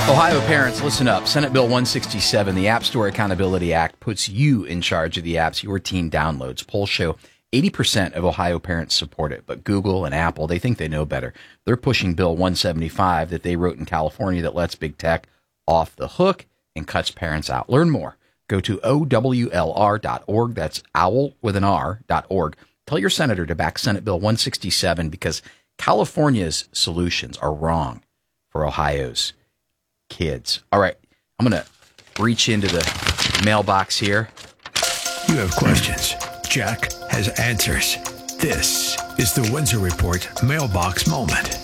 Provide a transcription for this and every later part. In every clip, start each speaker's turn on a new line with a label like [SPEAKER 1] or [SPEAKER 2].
[SPEAKER 1] Ohio parents, listen up. Senate Bill 167, the App Store Accountability Act, puts you in charge of the apps your teen downloads. Polls show 80% of Ohio parents support it, but Google and Apple, they think they know better. They're pushing Bill 175 that they wrote in California that lets big tech off the hook and cuts parents out. Learn more. Go to OWLR.org. That's owl with an R.org. Tell your senator to back Senate Bill 167 because California's solutions are wrong for Ohio's kids. All right, I'm going to reach into the mailbox here.
[SPEAKER 2] You have questions. Jack has answers. This is the Windsor Report Mailbox Moment.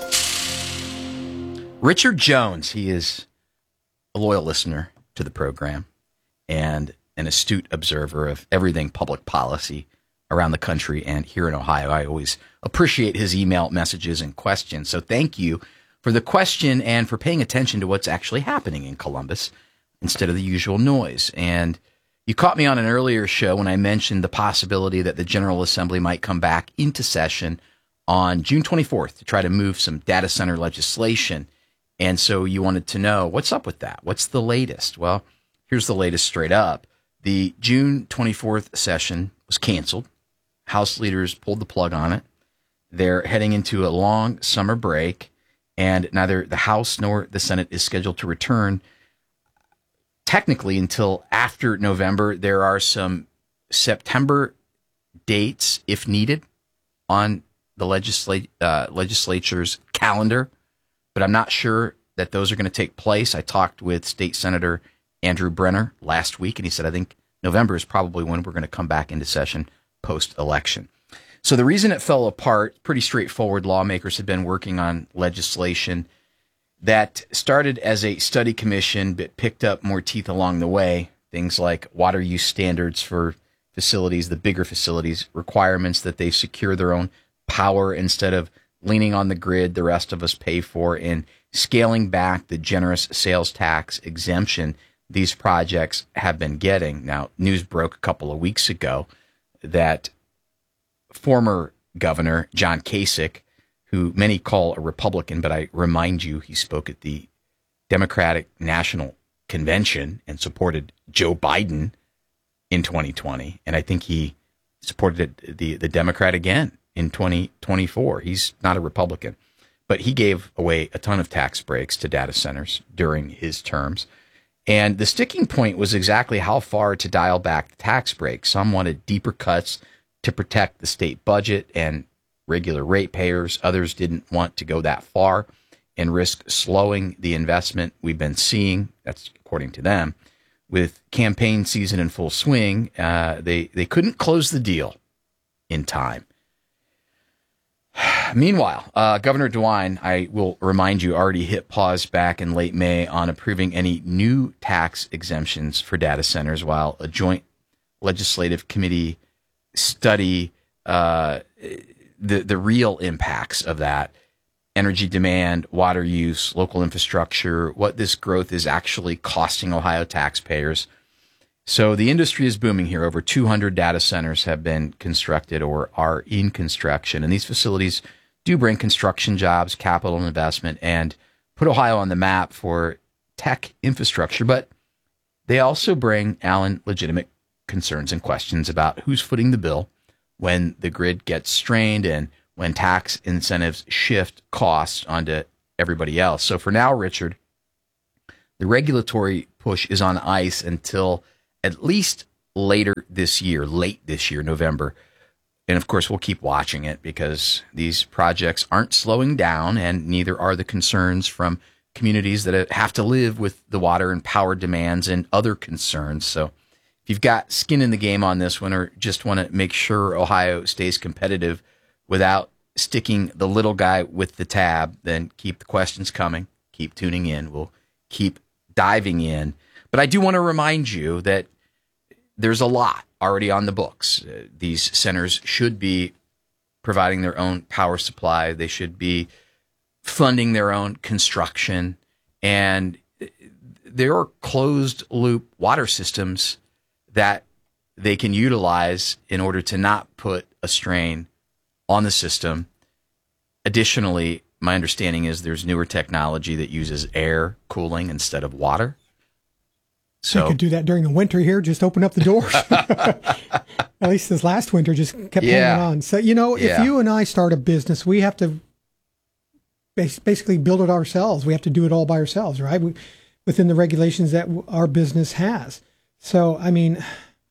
[SPEAKER 1] Richard Jones, he is a loyal listener to the program and an astute observer of everything public policy around the country and here in Ohio. I always appreciate his email messages and questions. So thank you for the question and for paying attention to what's actually happening in Columbus instead of the usual noise. And you caught me on an earlier show when I mentioned the possibility that the General Assembly might come back into session on June 24th to try to move some data center legislation. And so you wanted to know, what's up with that? What's the latest? Well, here's the latest straight up. The June 24th session was canceled. House leaders pulled the plug on it. They're heading into a long summer break, and neither the House nor the Senate is scheduled to return technically until after November. There are some September dates, if needed, on the legislature's calendar, but I'm not sure that those are going to take place. I talked with State Senator Andrew Brenner last week, and he said, I think November is probably when we're going to come back into session post-election. So the reason it fell apart, pretty straightforward. Lawmakers had been working on legislation that started as a study commission, but picked up more teeth along the way. Things like water use standards for facilities, the bigger facilities, requirements that they secure their own power instead of leaning on the grid the rest of us pay for, and scaling back the generous sales tax exemption these projects have been getting. Now, news broke a couple of weeks ago that former Governor John Kasich, who many call a Republican, but I remind you he spoke at the Democratic National Convention and supported Joe Biden in 2020, and I think he supported the Democrat again in 2024. He's not a Republican, but he gave away a ton of tax breaks to data centers during his terms. And the sticking point was exactly how far to dial back the tax breaks. Some wanted deeper cuts to protect the state budget and regular ratepayers. Others didn't want to go that far and risk slowing the investment we've been seeing. That's according to them. With campaign season in full swing, they couldn't close the deal in time. Meanwhile, Governor DeWine, I will remind you, already hit pause back in late May on approving any new tax exemptions for data centers, while a joint legislative committee study the real impacts of that: energy demand, water use, local infrastructure, what this growth is actually costing Ohio taxpayers. So the industry is booming here. Over 200 data centers have been constructed or are in construction, and these facilities do bring construction jobs, capital investment, and put Ohio on the map for tech infrastructure. But they also bring, Alan, legitimate concerns and questions about who's footing the bill when the grid gets strained and when tax incentives shift costs onto everybody else. So for now, Richard, the regulatory push is on ice until at least late this year, November. And of course, we'll keep watching it because these projects aren't slowing down, and neither are the concerns from communities that have to live with the water and power demands and other concerns. So if you've got skin in the game on this one, or just want to make sure Ohio stays competitive without sticking the little guy with the tab, then keep the questions coming. Keep tuning in. We'll keep diving in. But I do want to remind you that there's a lot already on the books. These centers should be providing their own power supply. They should be funding their own construction. And there are closed-loop water systems that they can utilize in order to not put a strain on the system. Additionally, my understanding is there's newer technology that uses air cooling instead of water. So
[SPEAKER 3] I could do that during the winter here. Just open up the doors. At least this last winter just kept hanging on. So, if you and I start a business, we have to basically build it ourselves. We have to do it all by ourselves, right? Within the regulations that our business has. So, I mean,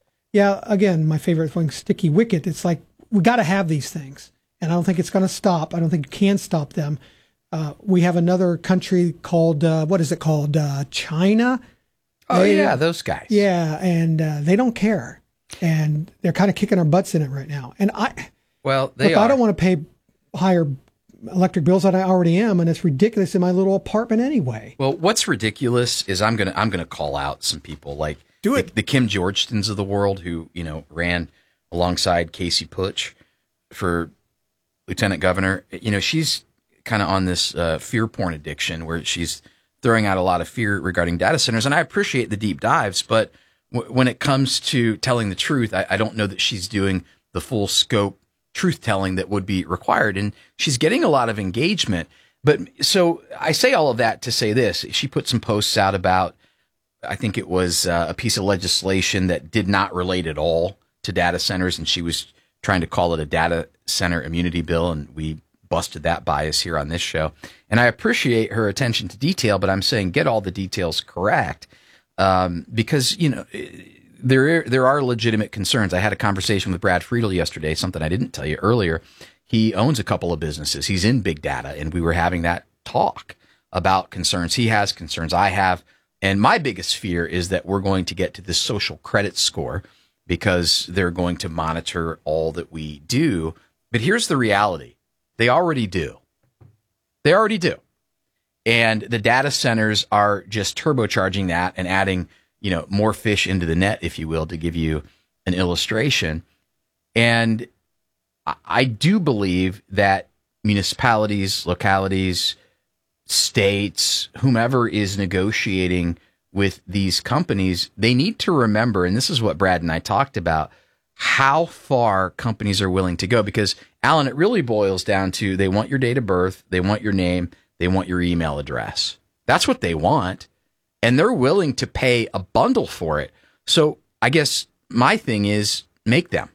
[SPEAKER 3] again, my favorite thing, sticky wicket. It's like, we got to have these things. And I don't think it's going to stop. I don't think you can stop them. We have another country called, what is it called? China.
[SPEAKER 1] Those guys.
[SPEAKER 3] Yeah, and they don't care. And they're kind of kicking our butts in it right now. And I don't want to pay higher electric bills than I already am, and it's ridiculous in my little apartment anyway.
[SPEAKER 1] Well, what's ridiculous is I'm gonna call out some people like the Kim Georgetons of the world who ran alongside Casey Putsch for lieutenant governor. She's kind of on this fear porn addiction where she's throwing out a lot of fear regarding data centers, and I appreciate the deep dives, but when it comes to telling the truth, I don't know that she's doing the full scope truth telling that would be required, and she's getting a lot of engagement. But so I say all of that to say this: she put some posts out about, I think it was a piece of legislation that did not relate at all to data centers, and she was trying to call it a data center immunity bill, and we busted that bias here on this show. And I appreciate her attention to detail, but I'm saying get all the details correct, because there are legitimate concerns. I had a conversation with Brad Friedel yesterday, something I didn't tell you earlier. He owns a couple of businesses. He's in big data, and we were having that talk about concerns. He has concerns. I have. And my biggest fear is that we're going to get to this social credit score because they're going to monitor all that we do. But here's the reality. They already do. They already do. And the data centers are just turbocharging that and adding, more fish into the net, if you will, to give you an illustration. And I do believe that municipalities, localities, states, whomever is negotiating with these companies, they need to remember, and this is what Brad and I talked about, how far companies are willing to go. Because, Alan, it really boils down to they want your date of birth, they want your name, they want your email address. That's what they want. And they're willing to pay a bundle for it. So I guess my thing is make them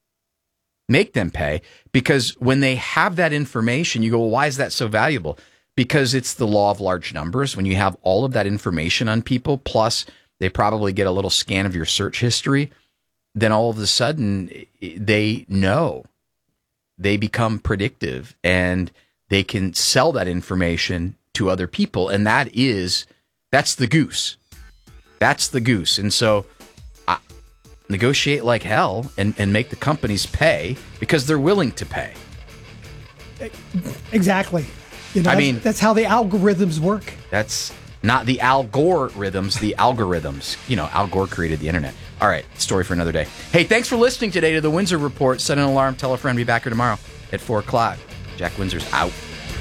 [SPEAKER 1] pay, because when they have that information, you go, well, why is that so valuable? Because it's the law of large numbers. When you have all of that information on people, plus they probably get a little scan of your search history, then all of a sudden they know, they become predictive, and they can sell that information to other people. And that's the goose. That's the goose. And so negotiate like hell and make the companies pay because they're willing to pay.
[SPEAKER 3] Exactly. That's how the algorithms work.
[SPEAKER 1] That's not the algorithms, the algorithms. Al Gore created the internet. All right, story for another day. Hey, thanks for listening today to the Windsor Report. Set an alarm, tell a friend, be back here tomorrow at 4 o'clock. Jack Windsor's out.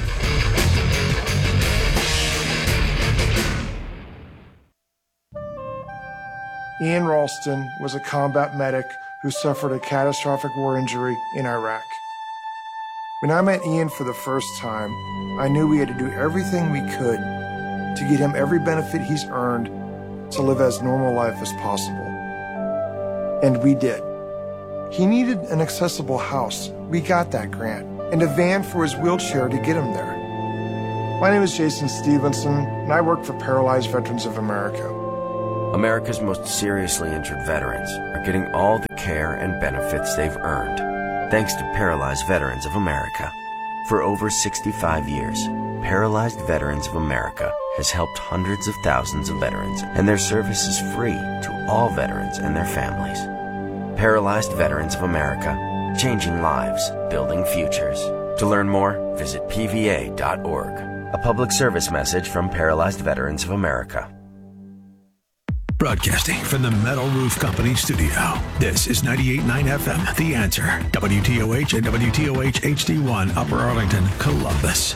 [SPEAKER 4] Ian Ralston was a combat medic who suffered a catastrophic war injury in Iraq. When I met Ian for the first time, I knew we had to do everything we could to get him every benefit he's earned to live as normal life as possible. And we did. He needed an accessible house. We got that grant. And a van for his wheelchair to get him there. My name is Jason Stevenson, and I work for Paralyzed Veterans of America.
[SPEAKER 5] America's most seriously injured veterans are getting all the care and benefits they've earned, thanks to Paralyzed Veterans of America. For over 65 years, Paralyzed Veterans of America has helped hundreds of thousands of veterans, and their service is free to all veterans and their families. Paralyzed Veterans of America, changing lives, building futures. To learn more, visit pva.org. A public service message from Paralyzed Veterans of America.
[SPEAKER 2] Broadcasting from the Metal Roof Company studio. This is 98.9 FM, The Answer. WTOH and WTOH HD1, Upper Arlington, Columbus.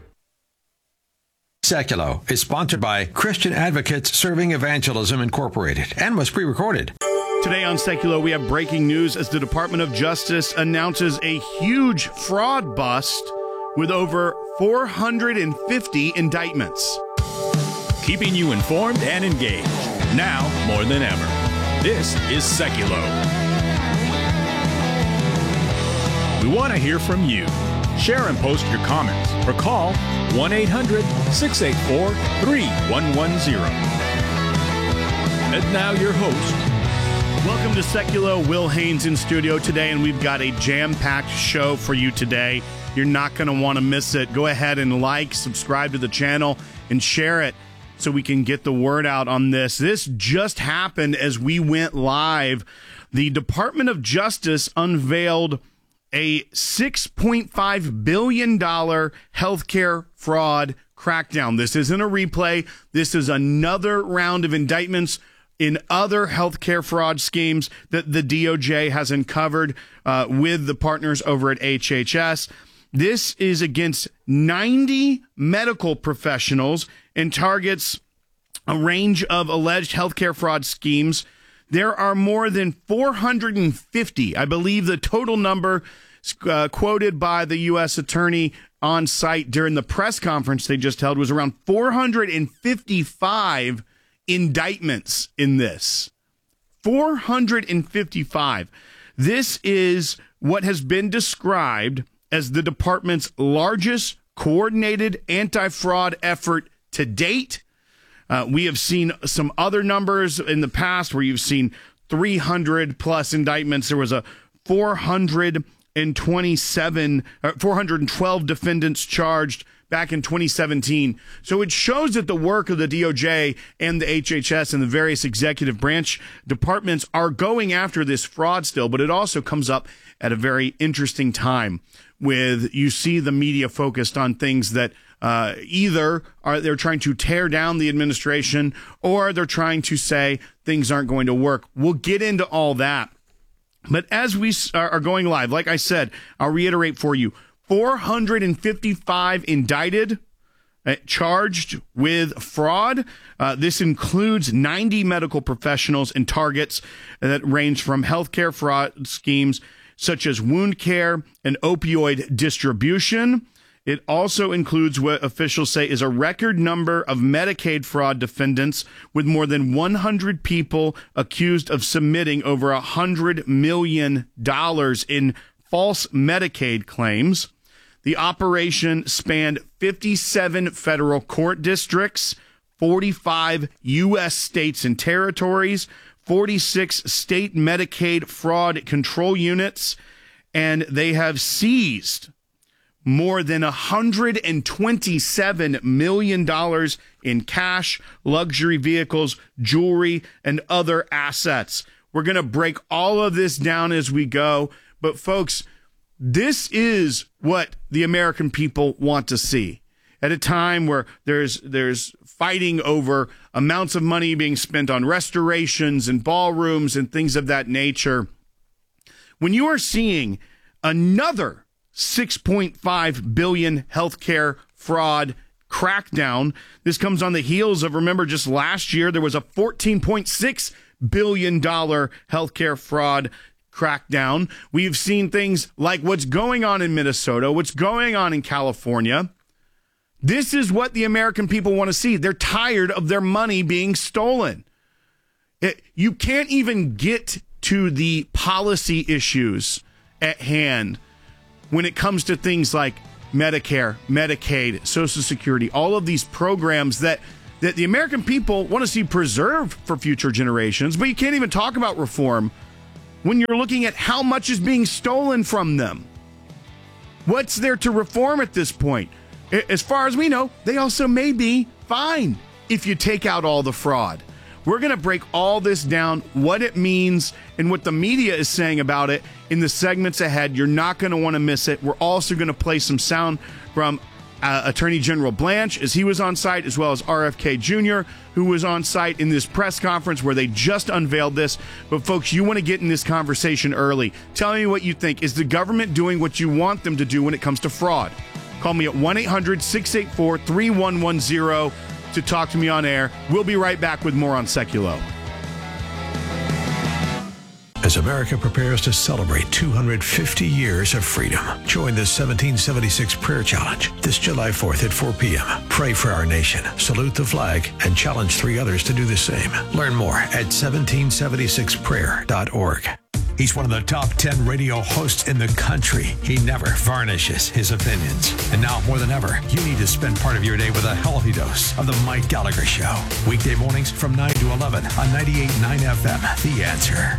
[SPEAKER 2] Seculo is sponsored by Christian Advocates Serving Evangelism Incorporated and was pre-recorded.
[SPEAKER 6] Today on Seculo, we have breaking news as the Department of Justice announces a huge fraud bust with over 450 indictments.
[SPEAKER 7] Keeping you informed and engaged, now more than ever. This is Seculo. We want to hear from you. Share and post your comments or call 1-800-684-3110. And now your host.
[SPEAKER 6] Welcome to Seculo. Will Haynes in studio today, and we've got a jam-packed show for you today. You're not going to want to miss it. Go ahead and like, subscribe to the channel, and share it so we can get the word out on this. This just happened as we went live. The Department of Justice unveiled a $6.5 billion healthcare fraud crackdown. This isn't a replay. This is another round of indictments in other healthcare fraud schemes that the DOJ has uncovered with the partners over at HHS. This is against 90 medical professionals and targets a range of alleged healthcare fraud schemes. There are more than 450. I believe the total number quoted by the U.S. attorney on site during the press conference they just held was around 455 indictments in this. 455. This is what has been described as the department's largest coordinated anti-fraud effort to date. We have seen some other numbers in the past where you've seen 300 plus indictments. There was a 412 defendants charged back in 2017. So it shows that the work of the DOJ and the HHS and the various executive branch departments are going after this fraud still, but it also comes up at a very interesting time with you see the media focused on things that either they're trying to tear down the administration or they're trying to say things aren't going to work. We'll get into all that. But as we are going live, like I said, I'll reiterate for you, 455 indicted, charged with fraud. This includes 90 medical professionals and targets that range from healthcare fraud schemes such as wound care and opioid distribution. It also includes what officials say is a record number of Medicaid fraud defendants, with more than 100 people accused of submitting over $100 million in false Medicaid claims. The operation spanned 57 federal court districts, 45 U.S. states and territories, 46 state Medicaid fraud control units, and they have seized more than $127 million in cash, luxury vehicles, jewelry, and other assets. We're going to break all of this down as we go. But folks, this is what the American people want to see. At a time where there's fighting over amounts of money being spent on restorations and ballrooms and things of that nature, when you are seeing another $6.5 billion healthcare fraud crackdown, this comes on the heels of, remember, just last year, there was a $14.6 billion healthcare fraud crackdown. We've seen things like what's going on in Minnesota, what's going on in California. This is what the American people want to see. They're tired of their money being stolen. You can't even get to the policy issues at hand when it comes to things like Medicare, Medicaid, Social Security, all of these programs that the American people want to see preserved for future generations, but you can't even talk about reform when you're looking at how much is being stolen from them. What's there to reform at this point? As far as we know, they also may be fine if you take out all the fraud. We're going to break all this down, what it means, and what the media is saying about it in the segments ahead. You're not going to want to miss it. We're also going to play some sound from Attorney General Blanche as he was on site, as well as RFK Jr., who was on site in this press conference where they just unveiled this. But folks, you want to get in this conversation early. Tell me what you think. Is the government doing what you want them to do when it comes to fraud? Call me at 1-800-684-3110 to talk to me on air. We'll be right back with more on Seculo.
[SPEAKER 2] as America prepares to celebrate 250 years of freedom. Join the 1776 Prayer Challenge this July 4th at 4 p.m. Pray for our nation, salute the flag, and challenge 3 others to do the same. Learn more at 1776prayer.org. He's one of the top 10 radio hosts in the country. He never varnishes his opinions. And now more than ever, you need to spend part of your day with a healthy dose of The Mike Gallagher Show. Weekday mornings from 9 to 11 on 98.9 FM, The Answer.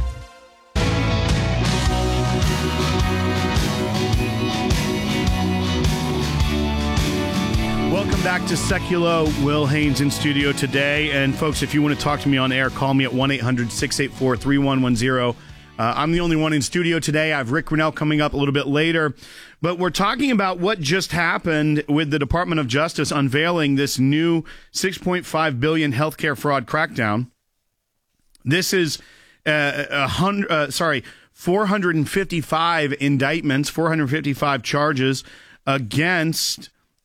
[SPEAKER 6] Welcome back to Seculo. Will Haynes in studio today. And folks, if you want to talk to me on air, call me at 1-800-684-3110. I'm the only one in studio today. I have Rick Grinnell coming up a little bit later. But we're talking about what just happened with the Department of Justice unveiling this new $6.5 billion healthcare fraud crackdown. This is 455 indictments, 455 charges against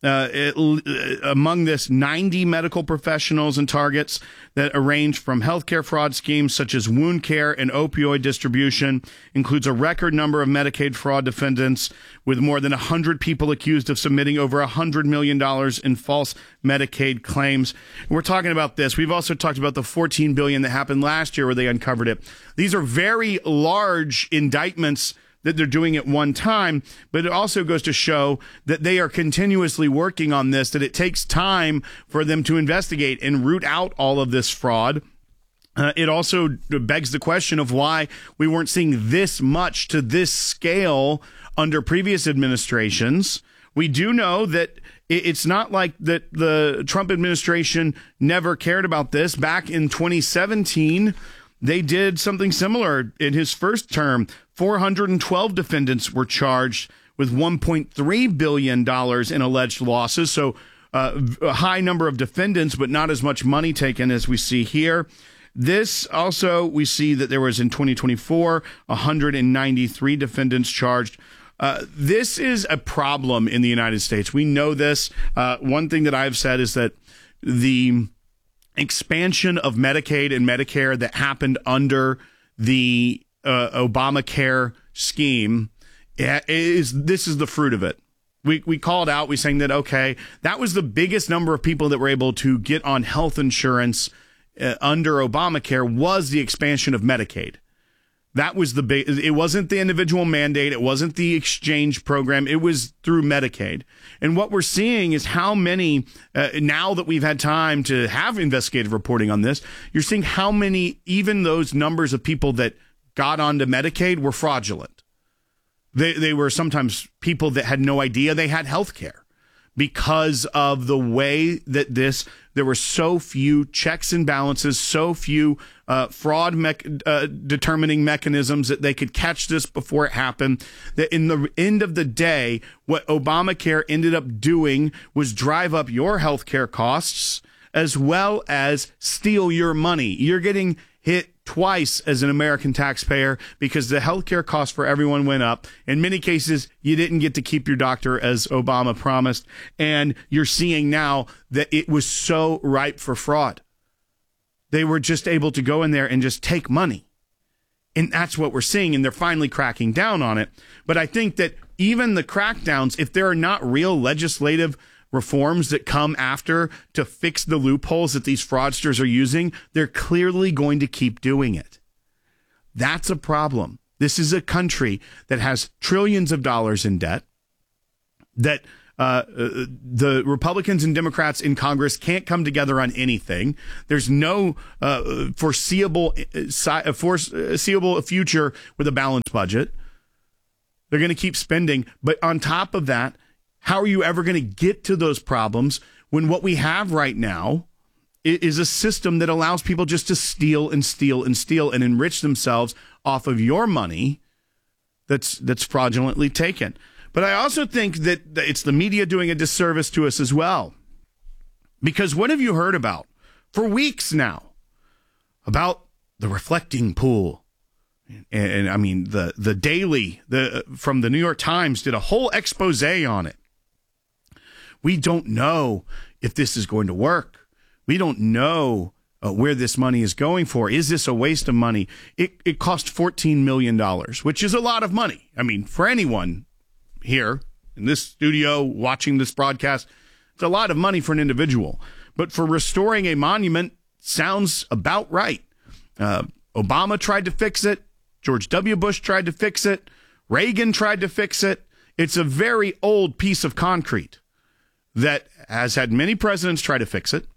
[SPEAKER 6] among this 90 medical professionals and targets that range from healthcare fraud schemes such as wound care and opioid distribution, includes a record number of Medicaid fraud defendants with more than 100 people accused of submitting over $100 million in false Medicaid claims. We're talking about this. We've also talked about the $14 billion that happened last year where they uncovered it. These are very large indictments that they're doing at one time, but it also goes to show that they are continuously working on this, that it takes time for them to investigate and root out all of this fraud. It also begs the question of why we weren't seeing this much to this scale under previous administrations. We do know that it's not like that the Trump administration never cared about this. Back in 2017, they did something similar in his first term. 412 defendants were charged with $1.3 billion in alleged losses. So a high number of defendants, but not as much money taken as we see here. This also, we see that there was in 2024, 193 defendants charged. This is a problem in the United States. We know this. One thing that I've said is that the expansion of Medicaid and Medicare that happened under the Obamacare scheme this is the fruit of it. We called out, we saying that, okay, that was the biggest number of people that were able to get on health insurance under Obamacare was the expansion of Medicaid. That was the big, it wasn't the individual mandate. It wasn't the exchange program. It was through Medicaid. And what we're seeing is how many, now that we've had time to have investigative reporting on this, you're seeing how many, even those numbers of people that got onto Medicaid were fraudulent. They were sometimes people that had no idea they had health care because of the way that there were so few checks and balances, so few fraud determining mechanisms that they could catch this before it happened, that in the end of the day, what Obamacare ended up doing was drive up your health care costs as well as steal your money. You're getting hit twice as an American taxpayer because the healthcare cost for everyone went up. In many cases, you didn't get to keep your doctor as Obama promised. And you're seeing now that it was so ripe for fraud. They were just able to go in there and just take money. And that's what we're seeing. And they're finally cracking down on it. But I think that even the crackdowns, if there are not real legislative reforms that come after to fix the loopholes that these fraudsters are using, they're clearly going to keep doing it. That's a problem. This is a country that has trillions of dollars in debt, that the Republicans and Democrats in Congress can't come together on anything. There's no foreseeable future with a balanced budget. They're going to keep spending. But on top of that, how are you ever going to get to those problems when what we have right now is a system that allows people just to steal and steal and steal and enrich themselves off of your money that's fraudulently taken? But I also think that it's the media doing a disservice to us as well. Because what have you heard about for weeks now? About the reflecting pool. And I mean, the Daily from the New York Times did a whole expose on it. We don't know if this is going to work. We don't know where this money is going for. Is this a waste of money? It cost $14 million, which is a lot of money. I mean, for anyone here in this studio watching this broadcast, it's a lot of money for an individual. But for restoring a monument, sounds about right. Obama tried to fix it. George W. Bush tried to fix it. Reagan tried to fix it. It's a very old piece of concrete that has had many presidents try to fix it.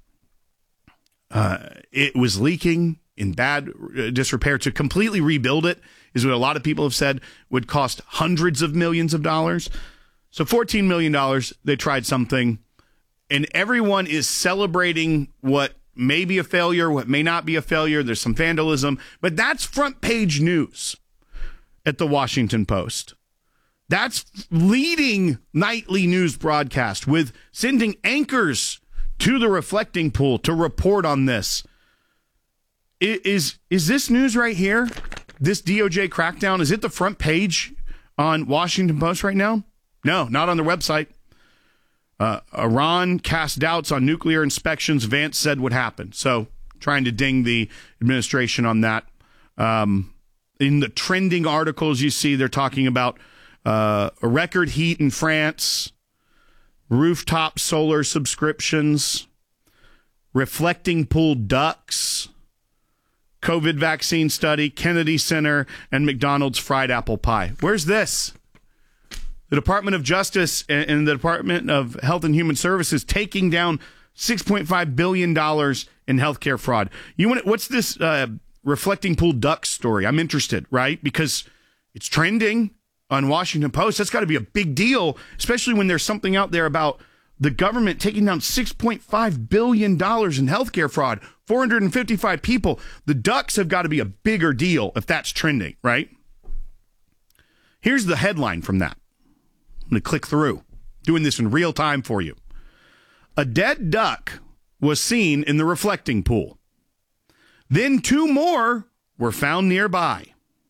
[SPEAKER 6] It was leaking in bad disrepair. To completely rebuild it is what a lot of people have said would cost hundreds of millions of dollars. So $14 million, they tried something, and everyone is celebrating what may be a failure, what may not be a failure. There's some vandalism, but that's front page news at the Washington Post. That's leading nightly news broadcast with sending anchors to the reflecting pool to report on this. Is this news right here? This DOJ crackdown, is it the front page on Washington Post right now? No, not on their website. Iran cast doubts on nuclear inspections. Vance said what happened. So trying to ding the administration on that. In the trending articles you see, they're talking about a record heat in France, rooftop solar subscriptions, reflecting pool ducks, COVID vaccine study, Kennedy Center, and McDonald's fried apple pie. Where's this? The Department of Justice and the Department of Health and Human Services taking down $6.5 billion in healthcare fraud. What's this reflecting pool ducks story? I'm interested, right? Because it's trending on Washington Post. That's got to be a big deal, especially when there's something out there about the government taking down $6.5 billion in healthcare fraud, 455 people. The ducks have got to be a bigger deal if that's trending, right? Here's the headline from that. I'm going to click through, doing this in real time for you. A dead duck was seen in the reflecting pool. Then 2 more were found nearby.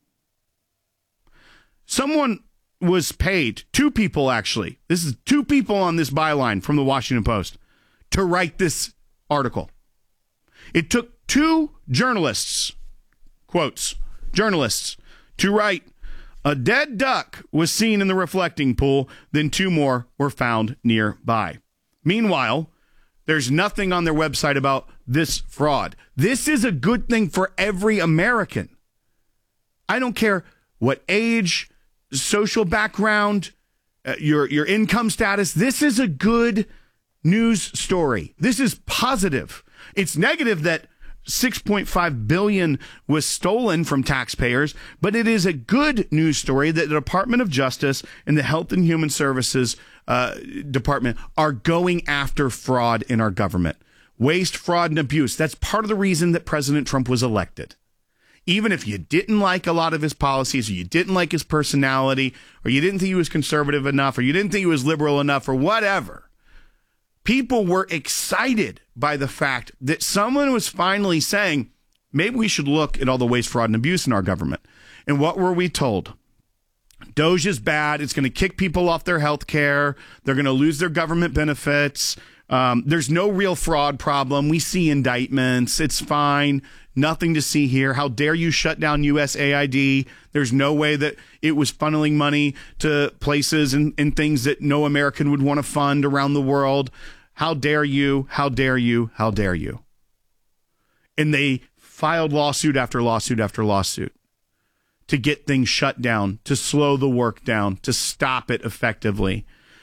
[SPEAKER 6] Someone was paid, 2 people actually, this is 2 people on this byline from the Washington Post, to write this article. It took 2 journalists, quotes, journalists, to write, a dead duck was seen in the reflecting pool, then 2 more were found nearby. Meanwhile, there's nothing on their website about this fraud. This is a good thing for every American. I don't care what age, social background, your income status. This is a good news story. This is positive. It's negative that $6.5 billion was stolen from taxpayers, but it is a good news story that the Department of Justice and the Health and Human Services Department are going after fraud in our government. Waste, fraud, and abuse. That's part of the reason that President Trump was elected. Even if you didn't like a lot of his policies, or you didn't like his personality, or you didn't think he was conservative enough, or you didn't think he was liberal enough, or whatever, people were excited by the fact that someone was finally saying, maybe we should look at all the waste, fraud, and abuse in our government. And what were we told? DOJ is bad. It's going to kick people off their health care. They're going to lose their government benefits. There's no real fraud problem. We see indictments. It's fine. Nothing to see here. How dare you shut down USAID? There's no way that it was funneling money to places and things that no American would want to fund around the world. How dare you? How dare you? How dare you? And they filed lawsuit after lawsuit after lawsuit to get things shut down, to slow the work down, to stop it effectively.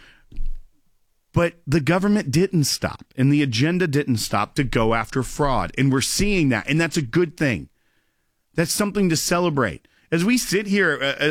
[SPEAKER 6] But the government didn't stop, and the agenda didn't stop to go after fraud. And we're seeing that, and that's a good thing. That's something to celebrate. As we sit here